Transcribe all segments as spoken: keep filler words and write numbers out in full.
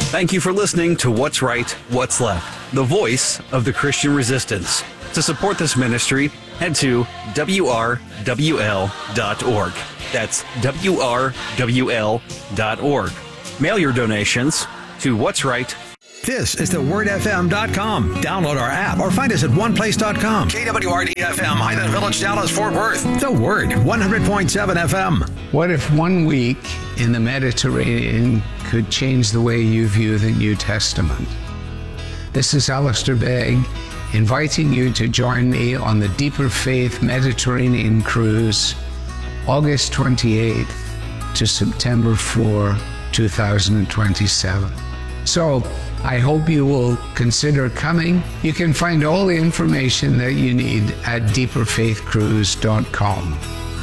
Thank you for listening to What's Right, What's Left, the voice of the Christian resistance. To support this ministry, head to W R W L dot org. That's W R W L dot org. Mail your donations to What's Right. This is the word f m dot com. Download our app or find us at one place dot com. K W R D F M, Highland Village, Dallas, Fort Worth. The Word, one hundred point seven F M. What if one week in the Mediterranean could change the way you view the New Testament? This is Alistair Begg, inviting you to join me on the Deeper Faith Mediterranean Cruise, August twenty-eighth to September fourth, two thousand twenty-seven. So, I hope you will consider coming. You can find all the information that you need at deeper faith cruise dot com.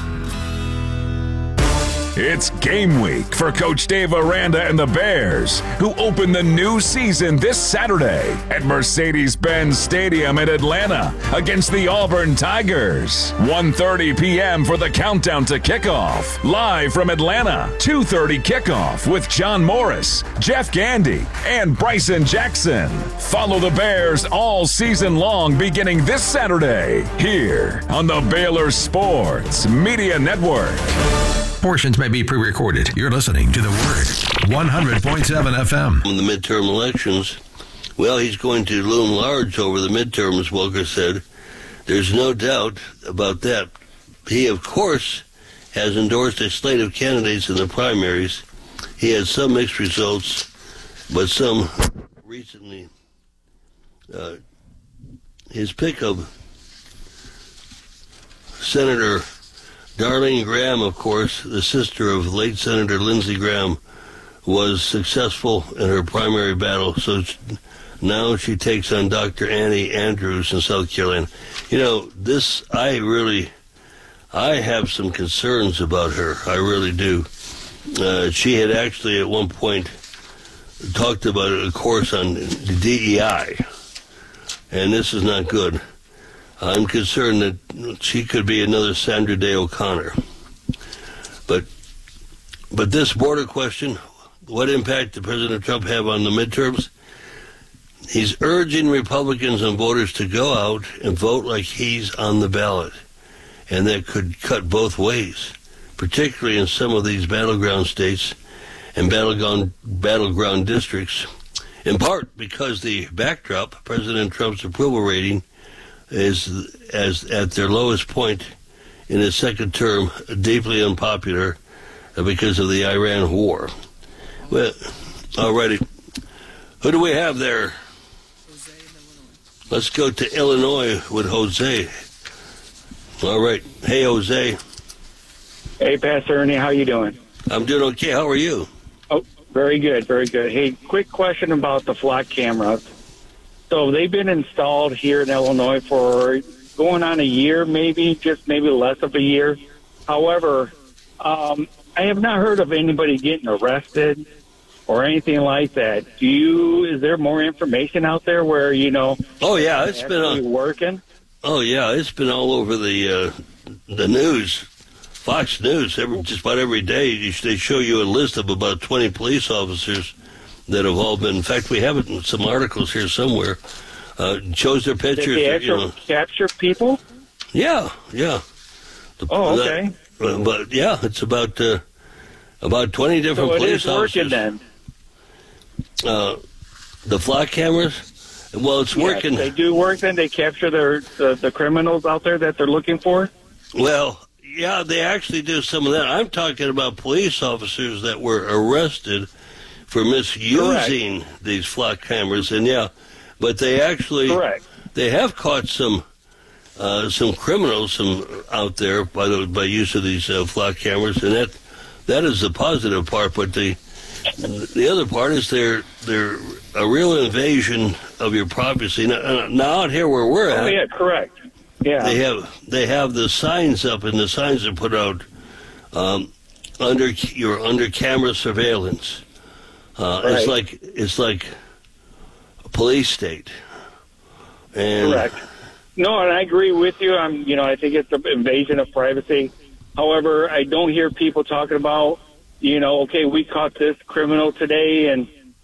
It's game week for Coach Dave Aranda and the Bears, who open the new season this Saturday at Mercedes-Benz Stadium in Atlanta against the Auburn Tigers. one thirty p.m. for the countdown to kickoff. Live from Atlanta, two thirty kickoff with John Morris, Jeff Gandy, and Bryson Jackson. Follow the Bears all season long beginning this Saturday here on the Baylor Sports Media Network. Portions may be pre-recorded. You're listening to The Word, one hundred point seven F M. In the midterm elections, well, he's going to loom large over the midterms, Welker said. There's no doubt about that. He, of course, has endorsed a slate of candidates in the primaries. He had some mixed results, but some recently. Uh, his pick of Senator Darlene Graham, of course, the sister of late Senator Lindsey Graham, was successful in her primary battle. So now she takes on Doctor Annie Andrews in South Carolina. You know, this, I really, I have some concerns about her. I really do. Uh, she had actually at one point talked about a course on D E I, and this is not good. I'm concerned that she could be another Sandra Day O'Connor. But but this border question, what impact did President Trump have on the midterms? He's urging Republicans and voters to go out and vote like he's on the ballot. And that could cut both ways, particularly in some of these battleground states and battleground, battleground districts, in part because the backdrop, President Trump's approval rating, is as at their lowest point in his second term, deeply unpopular because of the Iran war. Well, alrighty. Who do we have there? Let's go to Illinois with Jose. All right. Hey, Jose. Hey, Pastor Ernie. How you doing? I'm doing okay. How are you? Oh, very good. Very good. Hey, quick question about the flock cameras. So they've been installed here in Illinois for going on a year, maybe, just maybe less of a year. However, um, I have not heard of anybody getting arrested or anything like that. Do you, is there more information out there where, you know, oh, yeah, it's been uh, working? Oh, yeah, it's been all over the uh, the news, Fox News, every, just about every day. You, they show you a list of about twenty police officers that have all been, in fact, we have it in some articles here somewhere, uh, shows their pictures. Did they actually you know, capture people? Yeah, yeah. The, oh, okay. That, but, yeah, it's about uh, about twenty different so police officers. Working then. Uh, the flock cameras, well, it's yes, working. They do work then? They capture their, the, the criminals out there that they're looking for? Well, yeah, they actually do some of that. I'm talking about police officers that were arrested for misusing Correct. These flock cameras, and yeah, but they actually Correct. They have caught some uh, some criminals some out there by the by use of these uh, flock cameras, and that that is the positive part. But the the other part is they're they're a real invasion of your privacy. Now, now out here where we're at, oh yeah, correct, yeah, they have they have the signs up, and the signs are put out um, under you're under camera surveillance. Uh, right. It's like it's like a police state. And Correct. No, and I agree with you. I'm, you know, I think it's an invasion of privacy. However, I don't hear people talking about, you know, okay, we caught this criminal today, and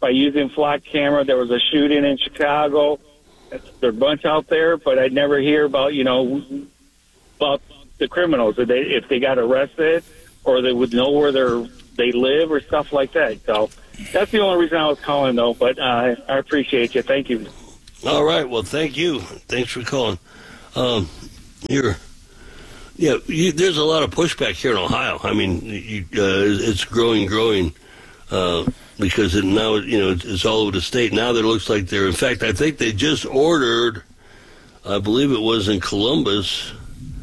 by using flock camera. There was a shooting in Chicago. There's a bunch out there, but I'd never hear about, you know, about the criminals, if they, if they got arrested or they would know where they're, they live or stuff like that. So that's the only reason I was calling, though, but uh, I appreciate you. Thank you. All right. Well, thank you. Thanks for calling. Um, you're, yeah, you, there's a lot of pushback here in Ohio. I mean, you, uh, it's growing, growing, uh, because it now, you know, it's all over the state. Now that it looks like they're, in fact, I think they just ordered, I believe it was in Columbus,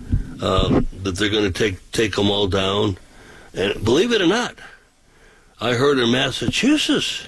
uh, that they're going to take, take them all down. And believe it or not, I heard in Massachusetts.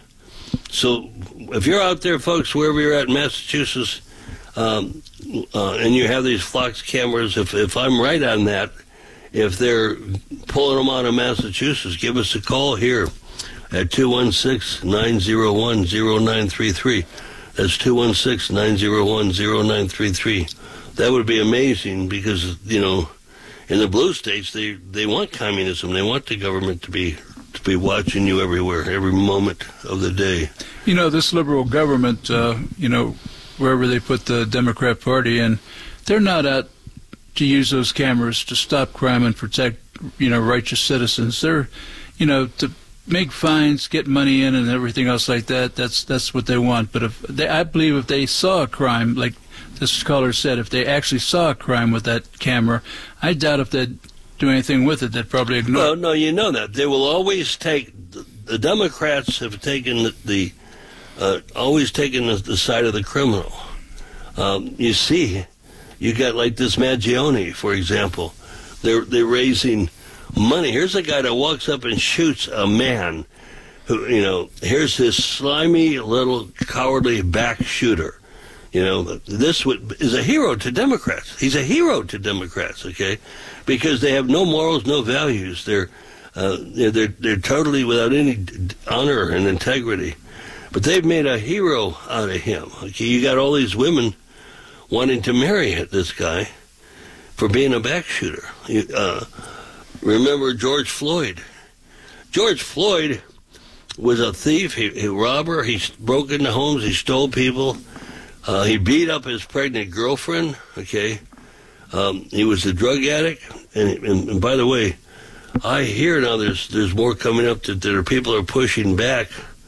So if you're out there, folks, wherever you're at in Massachusetts, um, uh, and you have these Fox cameras, if, if I'm right on that, if they're pulling them out of Massachusetts, give us a call here at two one six, nine zero one, zero nine three three. That's two one six, nine zero one, zero nine three three. That would be amazing because, you know, in the blue states, they, they want communism. They want the government to be to be watching you everywhere, every moment of the day. You know, this liberal government, uh, you know, wherever they put the Democrat Party in, they're not out to use those cameras to stop crime and protect, you know, righteous citizens. They're, you know, to make fines, get money in, and everything else like that. That's that's what they want. But if they, I believe, if they saw a crime, like this caller said, if they actually saw a crime with that camera, I doubt if they'd do anything with it. They'd probably ignore. Well, no, you know that they will always take. The, the Democrats have taken the, the uh, always taken the, the side of the criminal. Um, you see, you got like this Maggione, for example. They're they're raising money. Here's a guy that walks up and shoots a man who, you know, here's this slimy little cowardly back shooter. You know, this would, is a hero to Democrats. He's a hero to Democrats, okay? Because they have no morals, no values. They're, uh, they're, they're totally without any honor and integrity. But they've made a hero out of him, okay? You got all these women wanting to marry this guy for being a back shooter. You, uh, Remember George Floyd. George Floyd was a thief, he, a robber. He broke into homes, he stole people. Uh, he beat up his pregnant girlfriend, okay? Um, he was a drug addict. And, and, and by the way, I hear now there's there's more coming up that there are people are pushing back.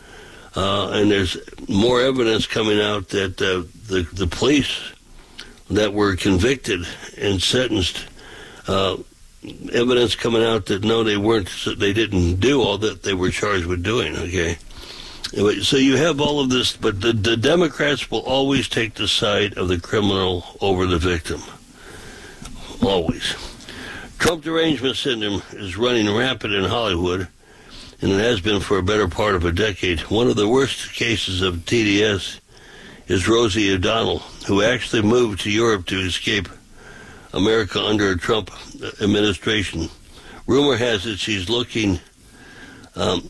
Uh, and there's more evidence coming out that uh, the, the police that were convicted and sentenced, uh, evidence coming out that no, they weren't, they didn't do all that they were charged with doing, okay? So you have all of this, but the, the Democrats will always take the side of the criminal over the victim. Always. Trump derangement syndrome is running rampant in Hollywood, and it has been for a better part of a decade. One of the worst cases of T D S is Rosie O'Donnell, who actually moved to Europe to escape America under a Trump administration. Rumor has it she's looking um,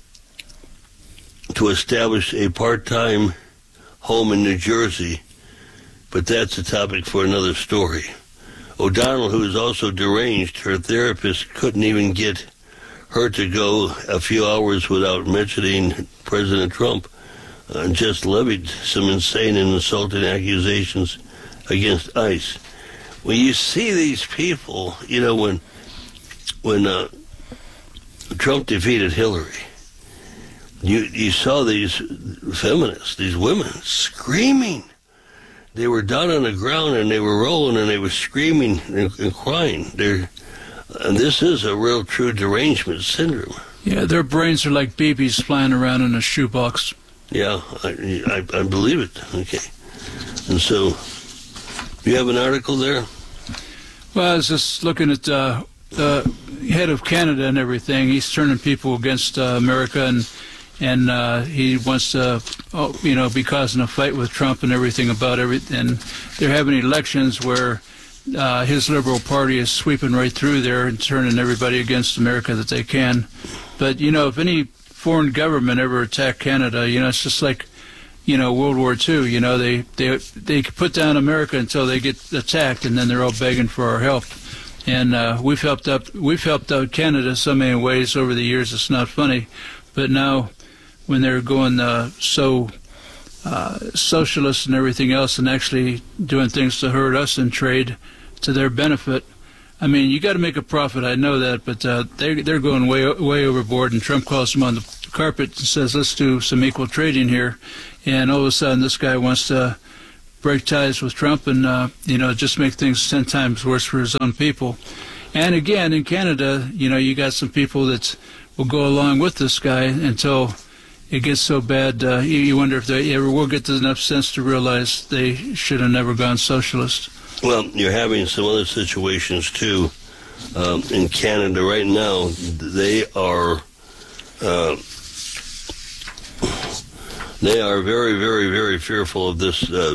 to establish a part-time home in New Jersey, but that's a topic for another story. O'Donnell, who is also deranged, her therapist couldn't even get her to go a few hours without mentioning President Trump, uh, and just levied some insane and insulting accusations against ICE. When you see these people, you know, when when uh, Trump defeated Hillary, you you saw these feminists, these women, screaming. They were down on the ground and they were rolling and they were screaming and, and crying. They're, and this is a real, true derangement syndrome. Yeah, their brains are like babies flying around in a shoebox. Yeah, I, I, I believe it. Okay. And so, you have an article there? Well, I was just looking at uh, the head of Canada and everything. He's turning people against uh, America, and and uh, he wants to, oh, you know, be causing a fight with Trump and everything about everything. And they're having elections where uh, his Liberal Party is sweeping right through there and turning everybody against America that they can. But, you know, if any foreign government ever attacked Canada, you know, it's just like, you know, World War Two, you know, they, they, they put down America until they get attacked, and then they're all begging for our help. And uh, we've helped up, we've helped out Canada so many ways over the years, it's not funny. But now when they're going uh, so uh, socialist and everything else, and actually doing things to hurt us in trade to their benefit. I mean, you got to make a profit. I know that, but uh, they they're going way way overboard. And Trump calls them on the carpet and says, "Let's do some equal trading here," and all of a sudden, this guy wants to break ties with Trump and uh, you know, just make things ten times worse for his own people. And again, in Canada, you know, you got some people that will go along with this guy until it gets so bad. Uh, you, you wonder if they ever will get enough sense to realize they should have never gone socialist. Well, you're having some other situations, too. Um, in Canada right now, they are uh, they are very, very, very fearful of this uh,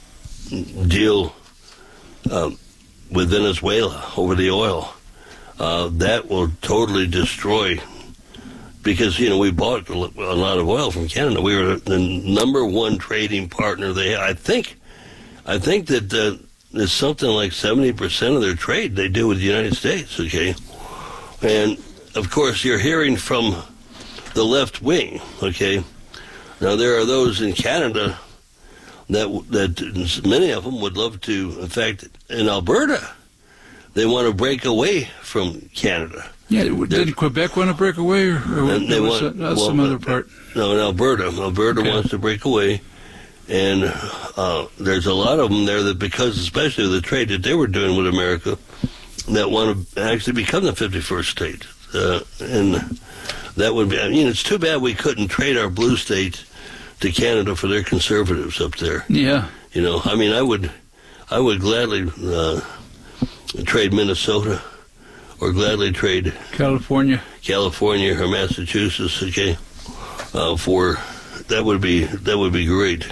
deal uh, with Venezuela over the oil. Uh, that will totally destroy, because, you know, we bought a lot of oil from Canada. We were the number one trading partner they had. I think, I think that uh, there's something like seventy percent of their trade they do with the United States, okay? And, of course, you're hearing from the left wing, okay? Now, there are those in Canada that, that many of them would love to, in fact, in Alberta, they want to break away from Canada. Yeah, did Quebec want to break away, or, or they was want, that well, some other part? No, in Alberta. Alberta Okay. wants to break away. And uh, there's a lot of them there that, because especially the trade that they were doing with America, that want to actually become the fifty-first state. Uh, and that would be, I mean, it's too bad we couldn't trade our blue states to Canada for their conservatives up there. Yeah. You know, I mean, I would, I would gladly uh, trade Minnesota, or gladly trade California, California or Massachusetts. Okay, uh, for that would be that would be great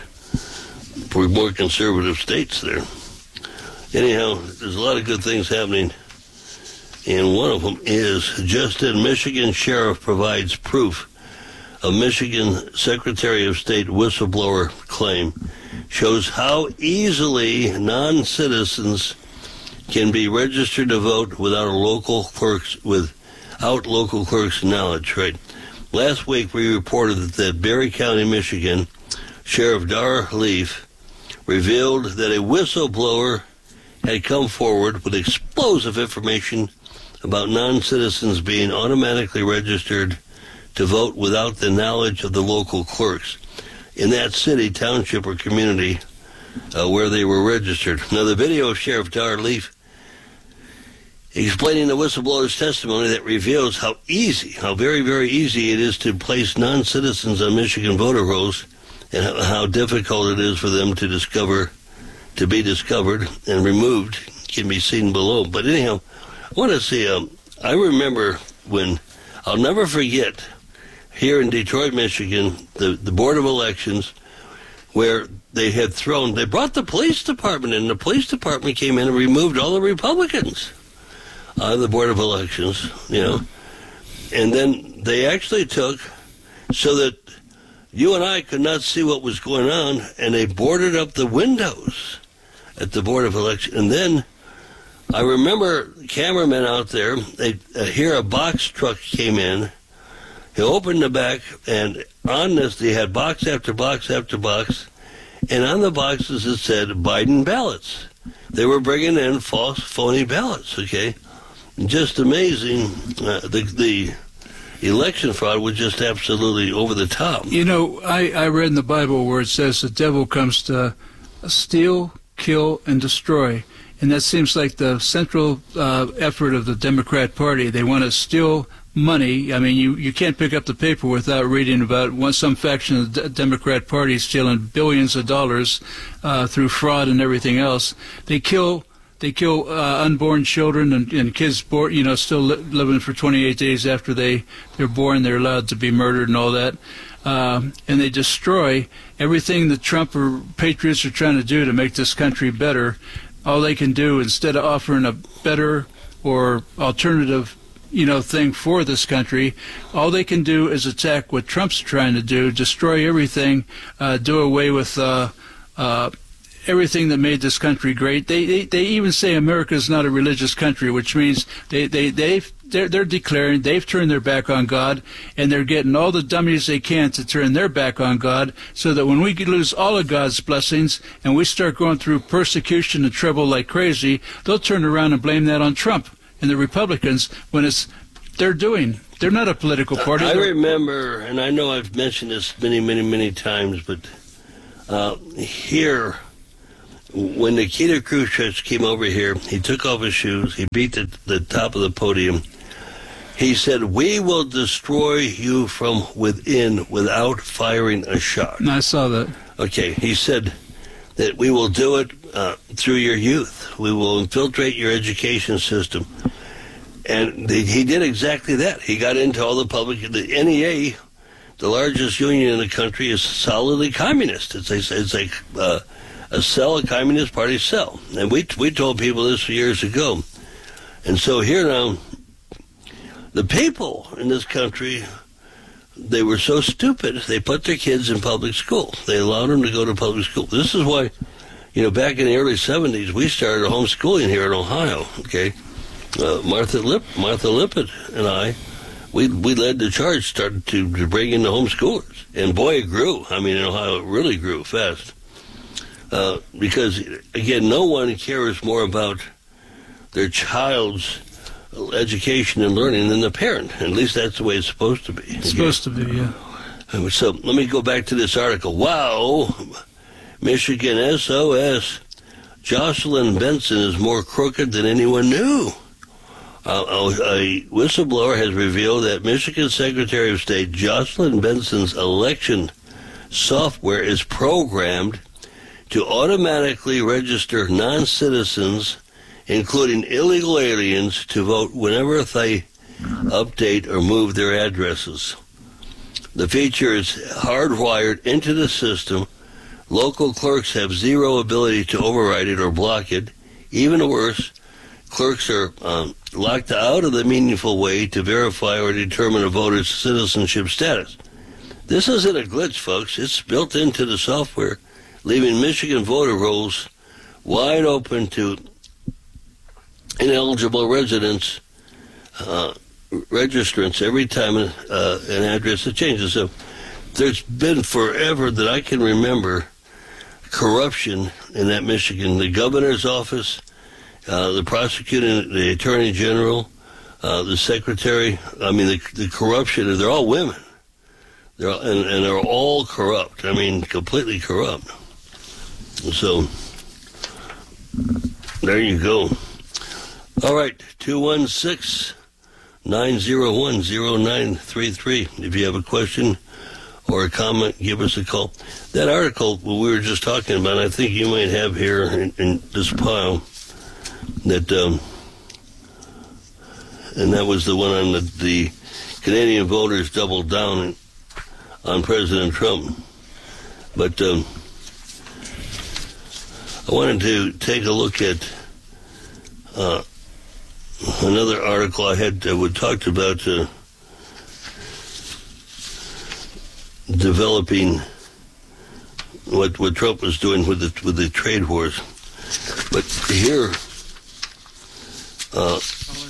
for more conservative states there. Anyhow, there's a lot of good things happening, and one of them is just in Michigan sheriff provides proof of Michigan Secretary of State whistleblower claim, shows how easily non-citizens can be registered to vote without a local clerk's without local clerk's knowledge. Right. Last week we reported that Berry County, Michigan, Sheriff Dar Leaf revealed that a whistleblower had come forward with explosive information about non-citizens being automatically registered to vote without the knowledge of the local clerks in that city, township, or community uh, where they were registered. Now, the video of Sheriff Dar Leaf explaining the whistleblower's testimony that reveals how easy, how very, very easy it is to place non-citizens on Michigan voter rolls, and how, how difficult it is for them to discover, to be discovered and removed, can be seen below. But anyhow, I want to see, um, I remember when, I'll never forget, here in Detroit, Michigan, the, the Board of Elections, where they had thrown, they brought the police department in. The police department came in and removed all the Republicans out of the Board of Elections, you know. And then they actually took, so that you and I could not see what was going on, and they boarded up the windows at the Board of Elections. And then I remember cameramen out there, they uh, hear a box truck came in. He opened the back, and on this, they had box after box after box, and on the boxes it said Biden ballots. They were bringing in false, phony ballots, okay? Just amazing. Uh, the, the election fraud was just absolutely over the top. You know, I, I read in the Bible where it says the devil comes to steal, kill, and destroy. And that seems like the central uh, effort of the Democrat Party. They want to steal money. I mean, you, you can't pick up the paper without reading about one, some faction of the Democrat Party stealing billions of dollars uh, through fraud and everything else. They kill they kill uh, unborn children and, and kids born, you know, still li living for twenty-eight days after they they're born. They're allowed to be murdered and all that. Um, and they destroy everything that Trump or patriots are trying to do to make this country better. All they can do, instead of offering a better or alternative, you know, thing for this country, all they can do is attack what Trump's trying to do, destroy everything, uh, do away with uh, uh, everything that made this country great. They they, they even say America is not a religious country, which means they they they've they're, they're declaring they've turned their back on God, and they're getting all the dummies they can to turn their back on God, so that when we lose all of God's blessings and we start going through persecution and trouble like crazy, they'll turn around and blame that on Trump and the Republicans when it's they're doing. They're not a political party. I remember, and I know I've mentioned this many, many, many times, but uh, here, when Nikita Khrushchev came over here, he took off his shoes, he beat the, the top of the podium. He said, "We will destroy you from within without firing a shot." And I saw that. Okay, he said that we will do it uh, through your youth. We will infiltrate your education system. And they, he did exactly that. He got into all the public. The N E A, the largest union in the country, is solidly communist. It's a, it's like uh, a cell, a communist party cell. And we we told people this years ago. And so here now, the people in this country, they were so stupid, they put their kids in public school. They allowed them to go to public school. This is why, you know, back in the early seventies, we started homeschooling here in Ohio, okay? Uh, Martha Lip, Martha Lippitt and I, we we led the charge, started to, to bring in the homeschoolers. And boy, it grew. I mean, in Ohio, it really grew fast. Uh, because, again, no one cares more about their child's education and learning than the parent. At least that's the way it's supposed to be. It's supposed to be, yeah. So let me go back to this article. Wow, Michigan S O S. Jocelyn Benson is more crooked than anyone knew. Uh, a whistleblower has revealed that Michigan Secretary of State Jocelyn Benson's election software is programmed to automatically register non-citizens, including illegal aliens, to vote whenever they update or move their addresses. The feature is hardwired into the system. Local clerks have zero ability to override it or block it. Even worse, clerks are um, locked out of the meaningful way to verify or determine a voter's citizenship status. This isn't a glitch, folks. It's built into the software, leaving Michigan voter rolls wide open to ineligible residents, uh, registrants every time uh, an address changes. So there's been forever that I can remember corruption in that Michigan. The governor's office, uh, the prosecutor, the attorney general, uh, the secretary. I mean, the, the corruption. They're all women. They're all, and, and they're all corrupt. I mean, completely corrupt. So there you go. All right, two one six, nine zero one, zero nine three three. If you have a question or a comment, give us a call. That article we were just talking about, I think you might have here in, in this pile, that, um, and that was the one on the, the Canadian voters doubled down on President Trump. But um, I wanted to take a look at uh, another article I had that would talked about uh, developing what what Trump was doing with the with the trade wars. But here, uh,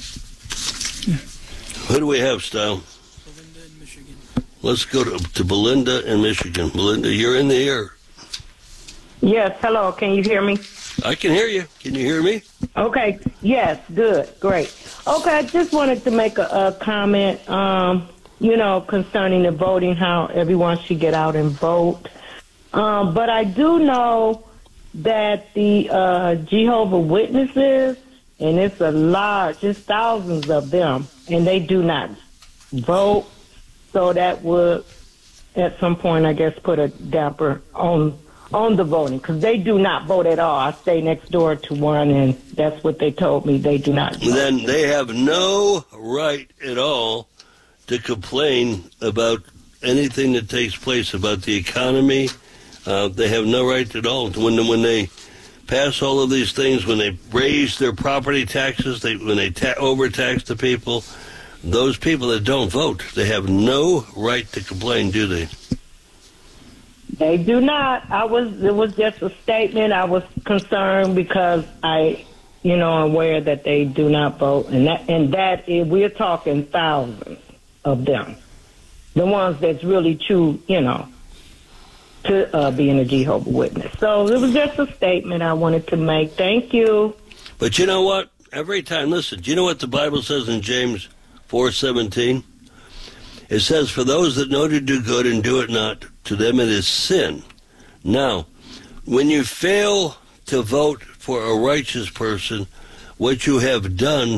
who do we have, Style? Belinda in Michigan. Let's go to, to Belinda in Michigan. Belinda, you're in the air. Yes, hello. Can you hear me? I can hear you. Can you hear me? Okay. Yes, good. Great. Okay, I just wanted to make a, a comment, um, you know, concerning the voting, how everyone should get out and vote. Um, but I do know that the uh, Jehovah Witnesses, and it's a large, it's thousands of them, and they do not vote. So that would, at some point, I guess, put a damper on on the voting, because they do not vote at all. I stay next door to one, and that's what they told me. They do not vote. Then they have no right at all to complain about anything that takes place, about the economy. Uh, they have no right at all. When, when they pass all of these things, when they raise their property taxes, they, when they ta- overtax the people, those people that don't vote, they have no right to complain, do they? They do not. I was. It was just a statement. I was concerned because I, you know, am aware that they do not vote, and that and that is, we're talking thousands of them, the ones that's really true, you know, to uh, being a Jehovah's Witness. So it was just a statement I wanted to make. Thank you. But you know what? Every time, listen. Do you know what the Bible says in James four seventeen? It says, "For those that know to do good and do it not, to them it is sin." Now, when you fail to vote for a righteous person, what you have done